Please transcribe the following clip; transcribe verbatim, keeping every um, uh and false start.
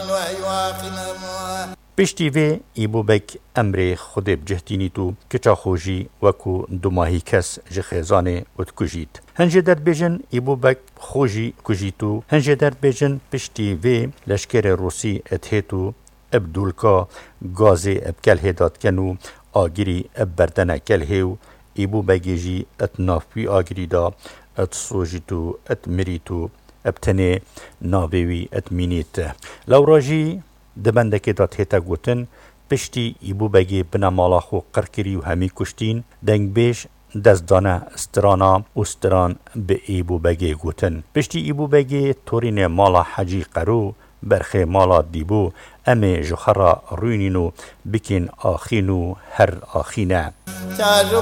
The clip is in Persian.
پشتی وی ایبو بک امر خود بجهتینی تو کچا خوشی وکو دوماهی کس جخیزانه ود کجید. هنجه در بیجن ایبو بک خوشی کجیتو هنجه در بیجن پشتی وی لشکر روسی اتهتو ابدولکا گازی ابکل هداد کنو آگیری اب بردن کلهیو ایبو بگیجی ات نافوی آگیری دا ات سوجیتو ات مریتو ابتنه ناویوی ات مینیت. لوراجی دبندکی داد هیتا گوتن پشتی ایبو بگی بنا مالا خو قرکری و همی کشتین دنگ بیش دزدانه استرانا استران به ایبو بگی گوتن پشتی ایبو بگی تورین مالا حجی قرو برخی مالا دیبو امی جخرا روینینو بکن آخینو هر آخینه